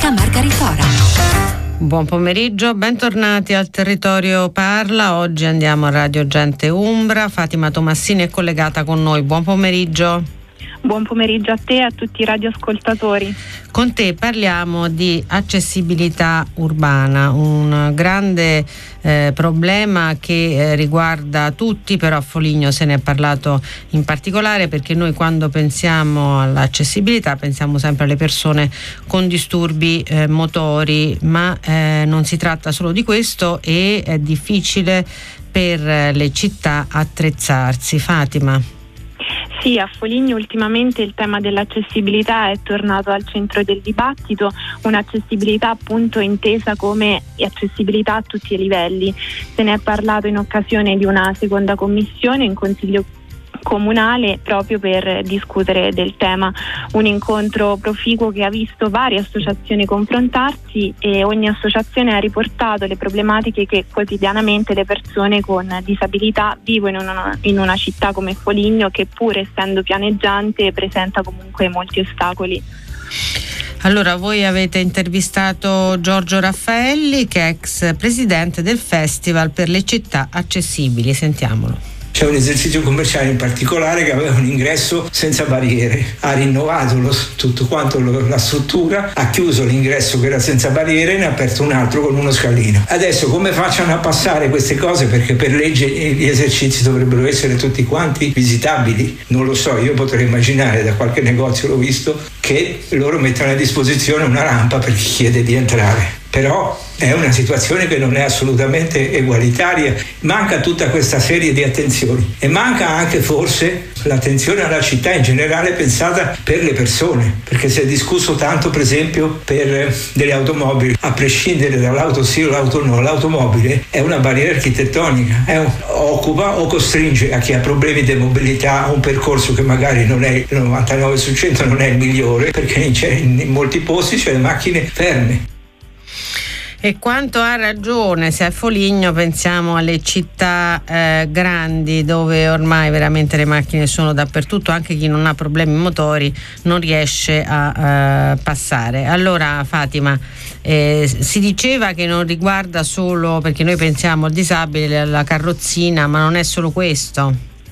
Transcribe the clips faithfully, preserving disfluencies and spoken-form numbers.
da Margherita Fora. Buon pomeriggio, bentornati al Territorio Parla. Oggi andiamo a Radio Gente Umbra. Fatima Tomassini è collegata con noi. Buon pomeriggio. Buon pomeriggio a te e a tutti i radioascoltatori. Con te parliamo di accessibilità urbana, un grande eh, problema che eh, riguarda tutti, però a Foligno se ne è parlato in particolare, perché noi quando pensiamo all'accessibilità pensiamo sempre alle persone con disturbi eh, motori, ma eh, non si tratta solo di questo e è difficile per le città attrezzarsi. Fatima. Sì, a Foligno ultimamente il tema dell'accessibilità è tornato al centro del dibattito, un'accessibilità appunto intesa come accessibilità a tutti i livelli. Se ne è parlato in occasione di una seconda commissione in Consiglio comunale proprio per discutere del tema, un incontro proficuo che ha visto varie associazioni confrontarsi e ogni associazione ha riportato le problematiche che quotidianamente le persone con disabilità vivono in una, in una città come Foligno, che pur essendo pianeggiante presenta comunque molti ostacoli. Allora, voi avete intervistato Giorgio Raffaelli, che è ex presidente del Festival per le città accessibili. Sentiamolo. C'è un esercizio commerciale in particolare che aveva un ingresso senza barriere, ha rinnovato lo, tutto quanto lo, la struttura, ha chiuso l'ingresso che era senza barriere e ne ha aperto un altro con uno scalino. Adesso come facciano a passare queste cose? Perché per legge gli esercizi dovrebbero essere tutti quanti visitabili. Non lo so, io potrei immaginare, da qualche negozio l'ho visto, che loro mettono a disposizione una rampa per chi chiede di entrare. Però è una situazione che non è assolutamente egualitaria, manca tutta questa serie di attenzioni e manca anche forse l'attenzione alla città in generale pensata per le persone, perché si è discusso tanto per esempio per delle automobili, a prescindere dall'auto sì o l'auto no, l'automobile è una barriera architettonica, è un, occupa o costringe a chi ha problemi di mobilità a un percorso che magari non è il novantanove su cento, non è il migliore, perché in, in molti posti c'è le macchine ferme. E quanto ha ragione, se a Foligno pensiamo alle città eh, grandi dove ormai veramente le macchine sono dappertutto, anche chi non ha problemi motori non riesce a eh, passare. Allora Fatima, eh, si diceva che non riguarda solo, perché noi pensiamo al disabile, alla carrozzina, ma non è solo questo.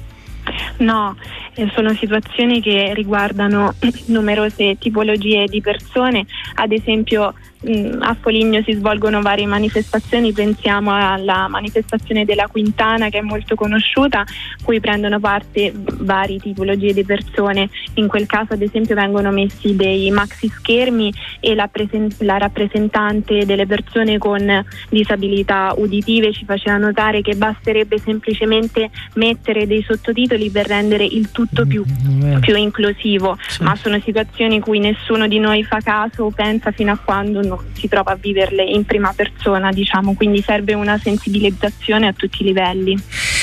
No, eh, sono situazioni che riguardano numerose tipologie di persone, ad esempio mh, a Foligno si svolgono varie manifestazioni, pensiamo alla manifestazione della Quintana che è molto conosciuta, cui prendono parte varie tipologie di persone, in quel caso ad esempio vengono messi dei maxi schermi e la, presen- la rappresentante delle persone con disabilità uditive ci faceva notare che basterebbe semplicemente mettere dei sottotitoli per rendere il tutto più, più inclusivo, sì. Ma sono situazioni cui nessuno di noi fa caso o pensa fino a quando non si trova a viverle in prima persona, diciamo, quindi serve una sensibilizzazione a tutti i livelli.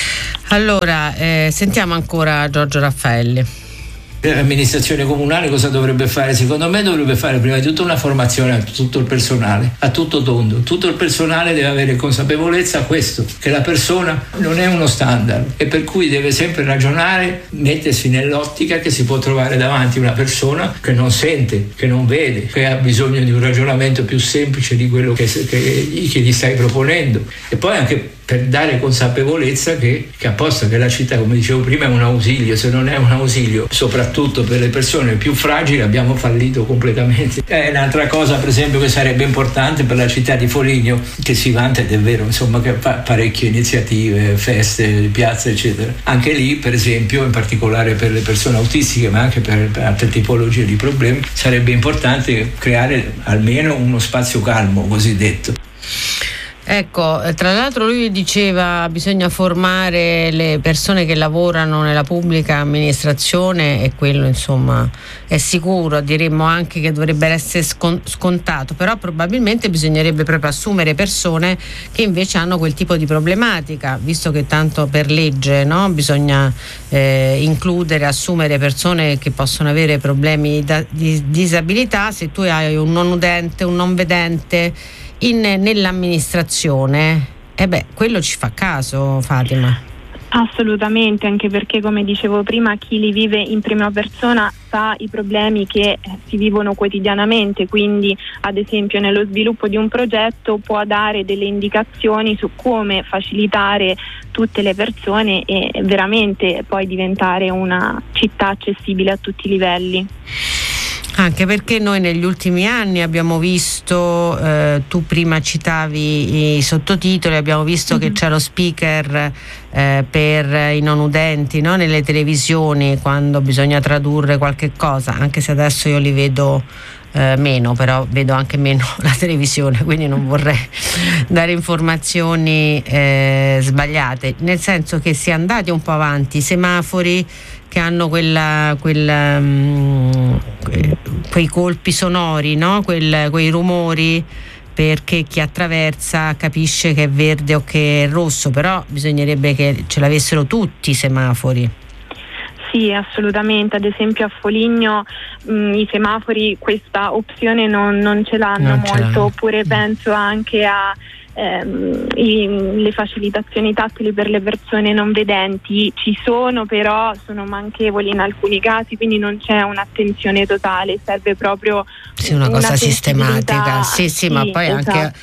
Allora, eh, sentiamo ancora Giorgio Raffaelli. L'amministrazione comunale cosa dovrebbe fare? Secondo me dovrebbe fare prima di tutto una formazione a tutto il personale, a tutto tondo. Tutto il personale deve avere consapevolezza a questo, che la persona non è uno standard e per cui deve sempre ragionare, mettersi nell'ottica che si può trovare davanti una persona che non sente, che non vede, che ha bisogno di un ragionamento più semplice di quello che, che, che gli stai proponendo. E poi anche per dare consapevolezza che, che apposta che la città, come dicevo prima, è un ausilio. Se non è un ausilio, soprattutto per le persone più fragili, abbiamo fallito completamente. È un'altra cosa, per esempio, che sarebbe importante per la città di Foligno, che si vanta, ed è vero, insomma, che fa parecchie iniziative, feste, piazze, eccetera. Anche lì, per esempio, in particolare per le persone autistiche, ma anche per, per altre tipologie di problemi, sarebbe importante creare almeno uno spazio calmo, cosiddetto. Ecco, tra l'altro lui diceva bisogna formare le persone che lavorano nella pubblica amministrazione, e quello insomma è sicuro, diremmo anche che dovrebbe essere scontato, però probabilmente bisognerebbe proprio assumere persone che invece hanno quel tipo di problematica, visto che tanto per legge, no? Bisogna eh, includere, assumere persone che possono avere problemi da, di disabilità. Se tu hai un non udente, un non vedente In, nell'amministrazione, e eh beh, quello ci fa caso, Fatima. Assolutamente, anche perché, come dicevo prima, chi li vive in prima persona sa i problemi che si vivono quotidianamente, quindi ad esempio nello sviluppo di un progetto può dare delle indicazioni su come facilitare tutte le persone e veramente poi diventare una città accessibile a tutti i livelli. Anche perché noi negli ultimi anni abbiamo visto, eh, tu prima citavi i sottotitoli, abbiamo visto mm-hmm. che c'è lo speaker eh, per i non udenti, no? Nelle televisioni, quando bisogna tradurre qualche cosa, anche se adesso io li vedo eh, meno, però vedo anche meno la televisione, quindi non vorrei dare informazioni eh, sbagliate, nel senso che si è andati un po' avanti, i semafori che hanno quella, quella, um, quei colpi sonori, no? Quel, quei rumori, perché chi attraversa capisce che è verde o che è rosso, però bisognerebbe che ce l'avessero tutti i semafori. Sì, assolutamente. Ad esempio a Foligno mh, i semafori questa opzione non, non ce l'hanno non molto, ce l'hanno. Oppure penso anche a ehm, i, le facilitazioni tattili per le persone non vedenti. Ci sono, però sono manchevoli in alcuni casi, quindi non c'è un'attenzione totale, serve proprio sì, una, una cosa sistematica. Sì, sì, sì, ma poi esatto. anche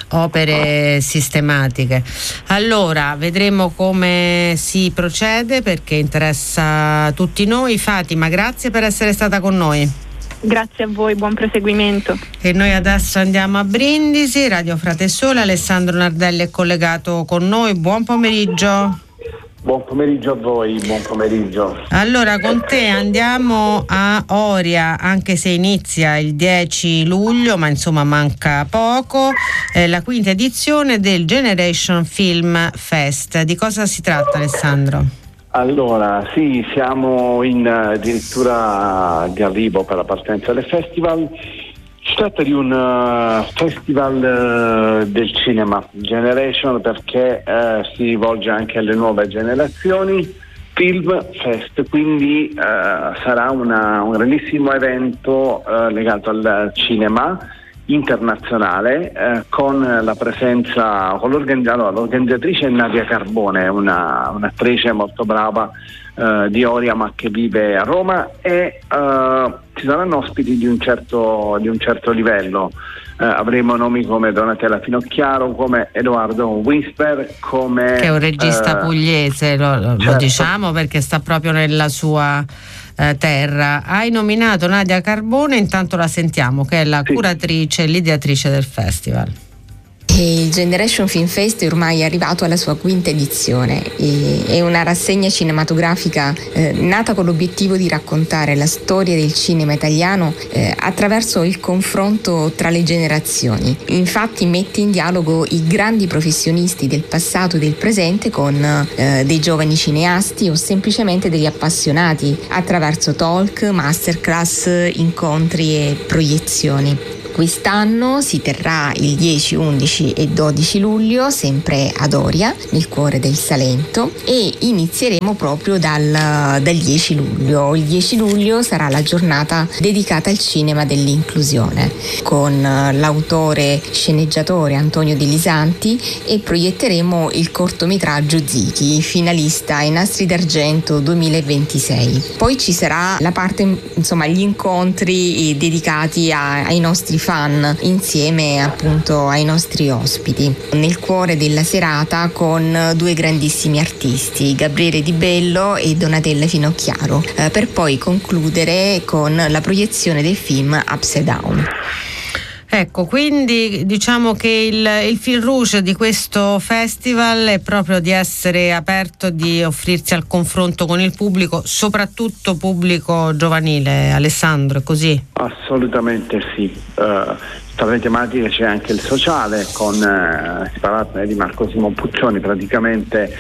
opere sistematiche. Allora vedremo come si procede, perché interessa tutti noi. Fatima, grazie per essere stata con noi. Grazie a voi, buon proseguimento. E noi adesso andiamo a Brindisi, Radio Frate Sole. Alessandro Nardelli è collegato con noi. Buon pomeriggio. Buon pomeriggio a voi, buon pomeriggio. Allora, con te andiamo a Oria, anche se inizia il dieci luglio, ma insomma manca poco, eh, la quinta edizione del Generation Film Fest. Di cosa si tratta, Alessandro? Allora, sì, siamo in addirittura di arrivo per la partenza del festival. Si tratta di un uh, festival uh, del cinema, Generation, perché uh, si rivolge anche alle nuove generazioni, Film Fest, quindi uh, sarà una, un grandissimo evento uh, legato al cinema internazionale, eh, con la presenza, con l'organ- allora, l'organizzatrice è Nadia Carbone, una, un'attrice molto brava eh, di Oria ma che vive a Roma, e eh, ci saranno ospiti di un certo, di un certo livello. Eh, avremo nomi come Donatella Finocchiaro, come Edoardo Whisper, come che è un regista eh, pugliese, lo, lo, certo. lo diciamo perché sta proprio nella sua terra. Hai nominato Nadia Carbone, intanto la sentiamo, che è la sì. curatrice e l'ideatrice del festival. Il Generation Film Fest è ormai arrivato alla sua quinta edizione. È una rassegna cinematografica eh, nata con l'obiettivo di raccontare la storia del cinema italiano eh, attraverso il confronto tra le generazioni. Infatti mette in dialogo i grandi professionisti del passato e del presente con eh, dei giovani cineasti o semplicemente degli appassionati attraverso talk, masterclass, incontri e proiezioni. Quest'anno si terrà il dieci, undici e dodici luglio, sempre ad Oria, nel cuore del Salento, e inizieremo proprio dal, dal dieci luglio. Il dieci luglio sarà la giornata dedicata al cinema dell'inclusione, con l'autore sceneggiatore Antonio De Lisanti, e proietteremo il cortometraggio Ziki, finalista ai Nastri d'Argento duemilaventisei. Poi ci sarà la parte, insomma, gli incontri dedicati a, ai nostri fan, insieme appunto ai nostri ospiti, nel cuore della serata con due grandissimi artisti, Gabriele Di Bello e Donatella Finocchiaro, eh, per poi concludere con la proiezione del film Upside Down. Ecco, quindi diciamo che il, il fil rouge di questo festival è proprio di essere aperto, di offrirsi al confronto con il pubblico, soprattutto pubblico giovanile. Alessandro, è così? Assolutamente sì. Uh, tra le tematiche c'è anche il sociale, con uh, si parla di Marco Simon Puccioni, praticamente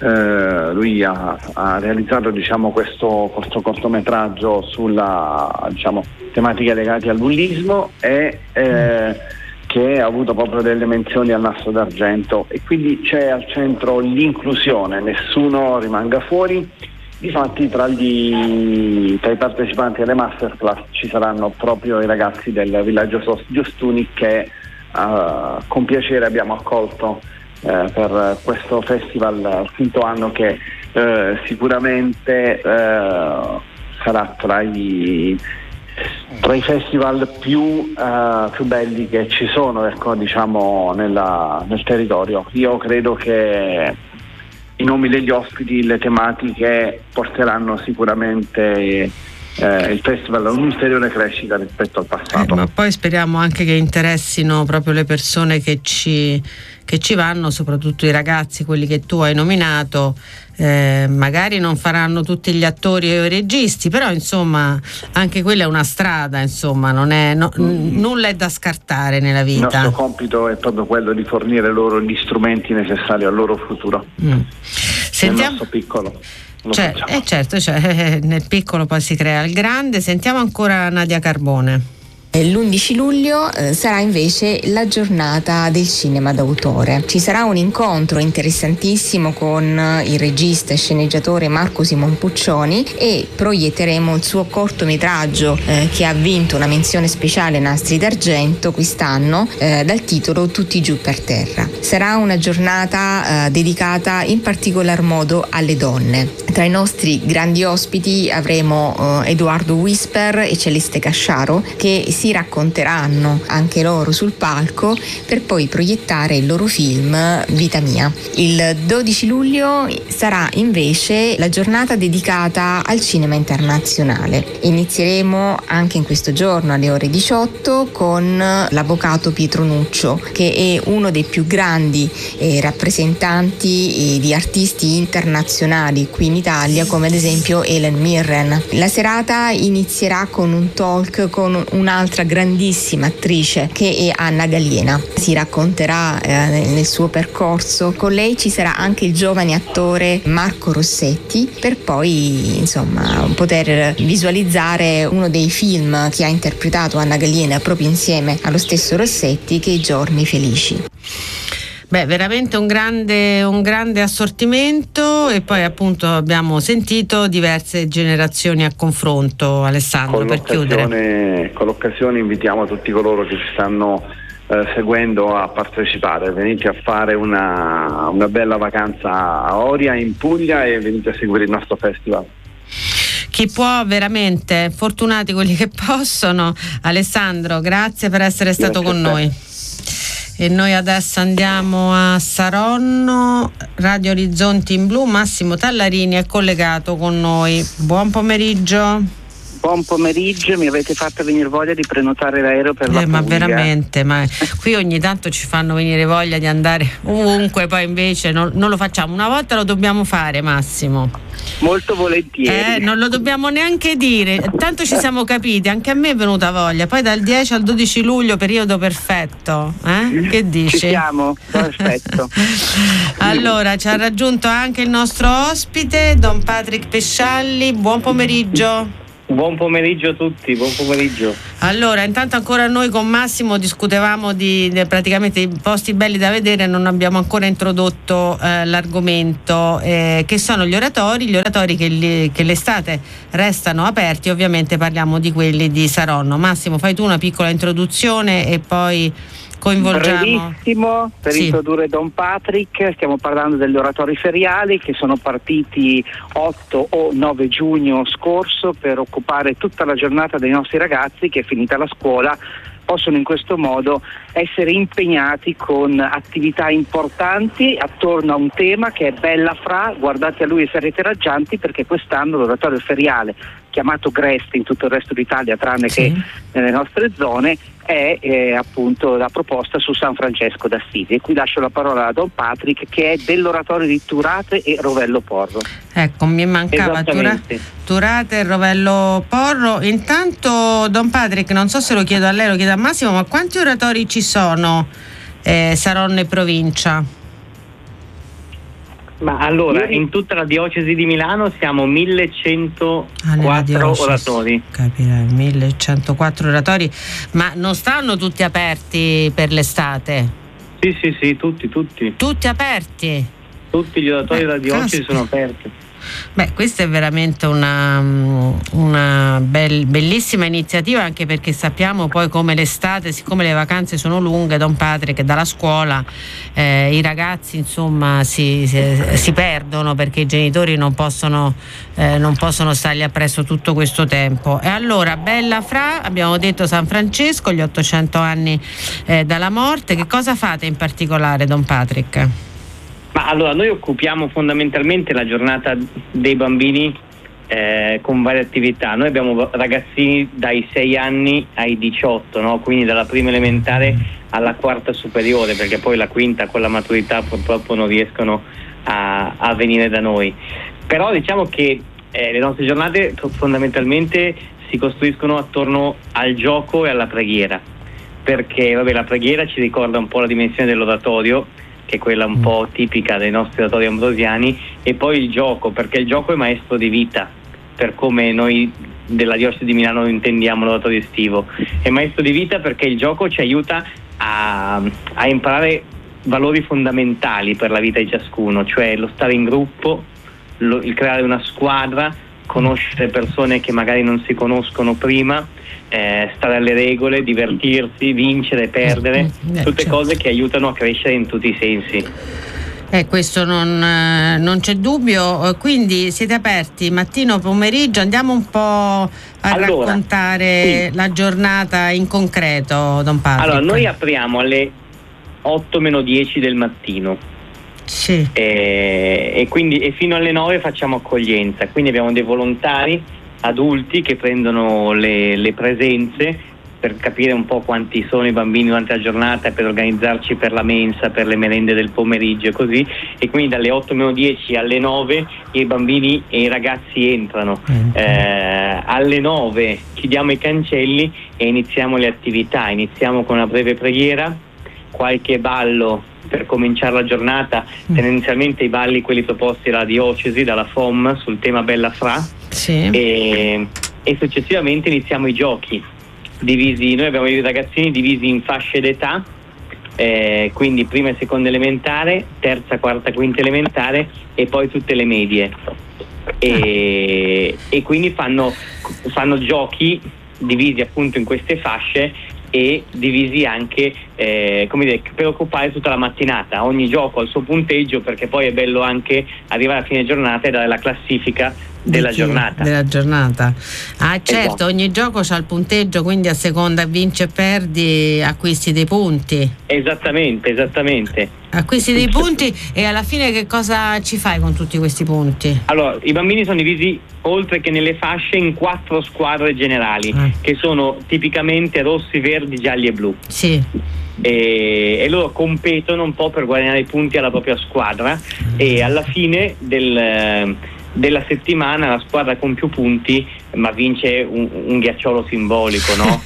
uh, lui ha, ha realizzato diciamo questo, questo cortometraggio sulla diciamo tematiche legate al bullismo e eh, che ha avuto proprio delle menzioni al Nastro d'Argento, e quindi c'è al centro l'inclusione, nessuno rimanga fuori. Difatti tra, gli, tra i partecipanti alle masterclass ci saranno proprio i ragazzi del villaggio Giostuni che uh, con piacere abbiamo accolto eh, per questo festival, quinto anno che eh, sicuramente eh, sarà tra i tra i festival più, uh, più belli che ci sono, ecco, diciamo, nella, nel territorio. Io credo che i nomi degli ospiti, le tematiche porteranno sicuramente eh, il festival a un'ulteriore crescita rispetto al passato. Eh, ma poi speriamo anche che interessino proprio le persone che ci, che ci vanno, soprattutto i ragazzi, quelli che tu hai nominato. Eh, magari non faranno tutti gli attori o i registi, però insomma anche quella è una strada, insomma, non è, no, mm. nulla è da scartare nella vita. Il nostro compito è proprio quello di fornire loro gli strumenti necessari al loro futuro. Mm. Sentiamo... Nel nostro piccolo. Cioè, eh certo, cioè, eh, nel piccolo poi si crea il grande. Sentiamo ancora Nadia Carbone. L'undici luglio eh, sarà invece la giornata del cinema d'autore. Ci sarà un incontro interessantissimo con il regista e sceneggiatore Marco Simon Puccioni e proietteremo il suo cortometraggio eh, che ha vinto una menzione speciale Nastri d'Argento quest'anno eh, dal titolo Tutti giù per terra. Sarà una giornata eh, dedicata in particolar modo alle donne. Tra i nostri grandi ospiti avremo eh, Edoardo Whisper e Celeste Casciaro, che si si racconteranno anche loro sul palco per poi proiettare il loro film Vita mia. Il dodici luglio sarà invece la giornata dedicata al cinema internazionale. Inizieremo anche in questo giorno alle ore diciotto con l'avvocato Pietro Nuccio, che è uno dei più grandi eh, rappresentanti eh, di artisti internazionali qui in Italia, come ad esempio Helen Mirren. La serata inizierà con un talk con un'altra grandissima attrice che è Anna Galiena. Si racconterà eh, nel suo percorso. Con lei ci sarà anche il giovane attore Marco Rossetti, per poi insomma poter visualizzare uno dei film che ha interpretato Anna Galiena proprio insieme allo stesso Rossetti, che è I giorni felici. Beh, veramente un grande, un grande assortimento, e poi appunto abbiamo sentito diverse generazioni a confronto. Alessandro, con per chiudere. Con l'occasione invitiamo tutti coloro che ci stanno eh, seguendo a partecipare. Venite a fare una, una bella vacanza a Oria, in Puglia, e venite a seguire il nostro festival. Chi può, veramente, fortunati quelli che possono. Alessandro, grazie per essere stato grazie con noi. E noi adesso andiamo a Saronno, Radio Orizzonti in Blu. Massimo Tallarini è collegato con noi. Buon pomeriggio. Buon pomeriggio, mi avete fatto venire voglia di prenotare l'aereo per eh, la Puglia. Ma veramente, ma qui ogni tanto ci fanno venire voglia di andare ovunque, poi invece non, non lo facciamo. Una volta lo dobbiamo fare, Massimo. Molto volentieri. Eh, non lo dobbiamo neanche dire, tanto ci siamo capiti, anche a me è venuta voglia. Poi dal dieci al dodici luglio, periodo perfetto, eh? Che dici? Ci siamo, perfetto. Allora, ci ha raggiunto anche il nostro ospite, Don Patrick Pescialli. Buon pomeriggio. Buon pomeriggio a tutti, buon pomeriggio. Allora, intanto ancora noi con Massimo discutevamo di, di praticamente i posti belli da vedere, non abbiamo ancora introdotto eh, l'argomento, eh, che sono gli oratori, gli oratori che, li, che l'estate restano aperti. Ovviamente parliamo di quelli di Saronno. Massimo, fai tu una piccola introduzione e poi coinvolgiamo. Brevissimo, per sì. introdurre Don Patrick, stiamo parlando degli oratori feriali che sono partiti otto o nove giugno scorso per occupare tutta la giornata dei nostri ragazzi che, finita la scuola, possono in questo modo essere impegnati con attività importanti attorno a un tema che è Bella Fra, guardate a lui e sarete raggianti, perché quest'anno l'oratorio feriale, chiamato Grest in tutto il resto d'Italia tranne sì. che nelle nostre zone, è eh, appunto la proposta su San Francesco d'Assisi. E qui lascio la parola a Don Patrick, che è dell'oratorio di Turate e Rovello Porro. Ecco, mi mancava Tura- Turate e Rovello Porro. Intanto, Don Patrick, non so se lo chiedo a lei, lo chiedo a Massimo, ma quanti oratori ci sono eh, Saronno e provincia? Ma allora, in tutta la diocesi di Milano siamo millecentoquattro ah, oratori. Capirai, millecentoquattro oratori, ma non stanno tutti aperti per l'estate? Sì, sì, sì, tutti, tutti. Tutti aperti? Tutti gli oratori eh, della diocesi caspita. sono aperti. Beh, questa è veramente una, una bel, bellissima iniziativa, anche perché sappiamo poi come l'estate, siccome le vacanze sono lunghe, Don Patrick, dalla scuola eh, i ragazzi insomma si, si, si perdono, perché i genitori non possono, eh, non possono stargli appresso tutto questo tempo. E allora, Bella Fra, abbiamo detto San Francesco, gli ottocento anni eh, dalla morte, che cosa fate in particolare, Don Patrick? Ma allora, noi occupiamo fondamentalmente la giornata dei bambini eh, con varie attività. Noi abbiamo ragazzini dai sei anni ai diciotto, no? Quindi dalla prima elementare alla quarta superiore, perché poi la quinta con la maturità purtroppo non riescono a, a venire da noi. Però diciamo che eh, le nostre giornate fondamentalmente si costruiscono attorno al gioco e alla preghiera, perché vabbè, la preghiera ci ricorda un po' la dimensione dell'oratorio, che è quella un po' tipica dei nostri oratori ambrosiani, e poi il gioco, perché il gioco è maestro di vita, per come noi della diocesi di Milano intendiamo l'oratorio estivo. È maestro di vita perché il gioco ci aiuta a, a imparare valori fondamentali per la vita di ciascuno, cioè lo stare in gruppo, lo, il creare una squadra, conoscere persone che magari non si conoscono prima, eh, stare alle regole, divertirsi, vincere, perdere, tutte cose che aiutano a crescere in tutti i sensi. Eh, questo non, eh, non c'è dubbio. Quindi siete aperti mattino, pomeriggio, andiamo un po' a allora, raccontare sì. la giornata in concreto, Don Patrick. Allora, noi apriamo alle otto meno dieci del mattino. Sì. E, e quindi e fino alle nove facciamo accoglienza, quindi abbiamo dei volontari adulti che prendono le, le presenze per capire un po' quanti sono i bambini durante la giornata, per organizzarci per la mensa, per le merende del pomeriggio e così, e quindi dalle otto meno dieci alle nove i bambini e i ragazzi entrano. Mm. eh, alle nove chiudiamo i cancelli e iniziamo le attività. Iniziamo con una breve preghiera, qualche ballo per cominciare la giornata, tendenzialmente i balli quelli proposti dalla diocesi, dalla F O M sul tema Bella Fra, sì. e, e successivamente iniziamo i giochi divisi. Noi abbiamo i ragazzini divisi in fasce d'età, eh, quindi prima e seconda elementare, terza, quarta, quinta elementare e poi tutte le medie, e, e quindi fanno, fanno giochi divisi appunto in queste fasce e divisi anche eh, come dire, per occupare tutta la mattinata. Ogni gioco ha il suo punteggio, perché poi è bello anche arrivare a fine giornata e dare la classifica della chi? giornata. Della giornata. Ah, certo, esatto. Ogni gioco ha il punteggio, quindi a seconda vinci e perdi acquisti dei punti. Esattamente, esattamente. Acquisti dei punti e alla fine che cosa ci fai con tutti questi punti? Allora, i bambini sono divisi, oltre che nelle fasce, in quattro squadre generali, ah. che sono tipicamente rossi, verdi, gialli e blu. Sì. E, e loro competono un po' per guadagnare i punti alla propria squadra, e alla fine del della settimana la squadra con più punti ma vince un, un ghiacciolo simbolico, no?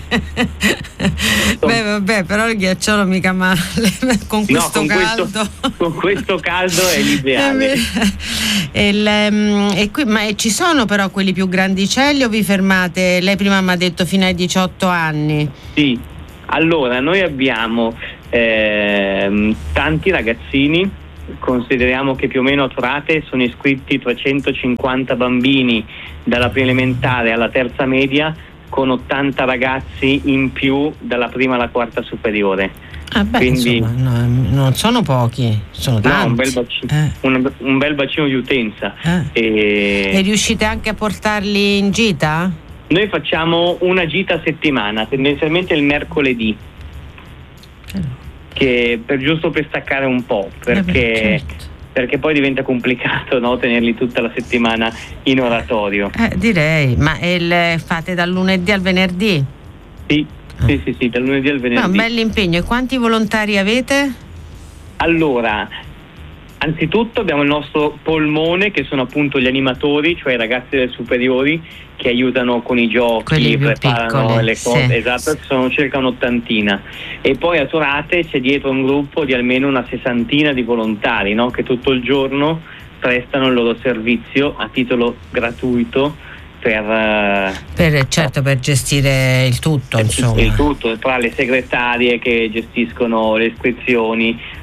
Beh, vabbè, però il ghiacciolo mica male con questo no, con caldo. Questo, con questo caldo è l'ideale. e, il, e qui, ma ci sono però quelli più grandicelli o vi fermate? Lei prima mi ha detto fino ai diciotto anni. Sì, allora noi abbiamo ehm, tanti ragazzini. Consideriamo che più o meno a Torate sono iscritti trecentocinquanta bambini dalla prima elementare alla terza media, con ottanta ragazzi in più dalla prima alla quarta superiore. Ah beh, quindi insomma, no, non sono pochi, sono tanti. No, un bel bacino, eh. un, un bel bacino di utenza. Eh. E... e riuscite anche a portarli in gita? Noi facciamo una gita a settimana, tendenzialmente il mercoledì. Eh. Che per giusto per staccare un po', perché, eh beh, certo. perché poi diventa complicato, no, tenerli tutta la settimana in oratorio. Eh, direi, ma il, fate dal lunedì al venerdì? Sì, ah. sì, sì, sì, dal lunedì al venerdì. No, un bell'impegno. E quanti volontari avete? Allora, anzitutto abbiamo il nostro polmone, che sono appunto gli animatori, cioè i ragazzi delle superiori, che aiutano con i giochi, preparano piccoli, le cose, sì. Esatto, sono circa un'ottantina. E poi a Torate c'è dietro un gruppo di almeno una sessantina di volontari, no? Che tutto il giorno prestano il loro servizio a titolo gratuito per, per certo per gestire il tutto, per insomma. Il tutto, tra le segretarie che gestiscono le iscrizioni,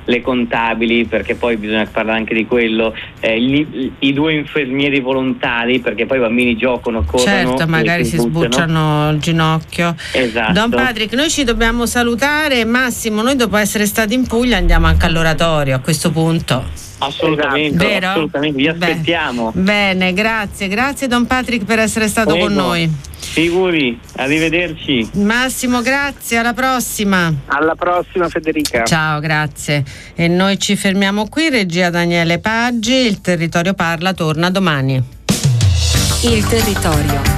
le contabili, perché poi bisogna parlare anche di quello, eh, gli, i due infermieri volontari, perché poi i bambini giocano, corrono, certo, magari si sbucciano il ginocchio. Esatto. Don Patrick, noi ci dobbiamo salutare. Massimo, noi dopo essere stati in Puglia andiamo anche all'oratorio a questo punto. Assolutamente, Vero? assolutamente, vi aspettiamo. Bene, grazie, grazie Don Patrick per essere stato Prego. con noi. Figuri, arrivederci. Massimo, grazie, alla prossima. Alla prossima Federica. Ciao, grazie. E noi ci fermiamo qui, regia Daniele Paggi, il Territorio Parla torna domani. Il Territorio.